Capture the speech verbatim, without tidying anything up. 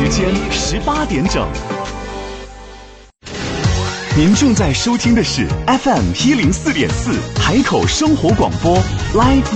时间十八点整。您正在收听的是 F M 一零四点四海口生活广播 Live